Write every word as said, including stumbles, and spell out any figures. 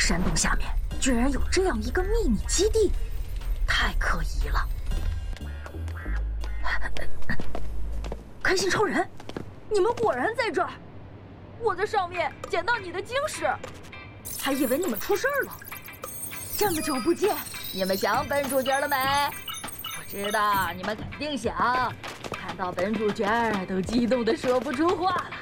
山洞下面居然有这样一个秘密基地，太可疑了。开心超人，你们果然在这儿！我在上面捡到你的晶石，还以为你们出事儿了。这么久不见，你们想本主角了没？我知道你们肯定想，看到本主角都激动的说不出话了。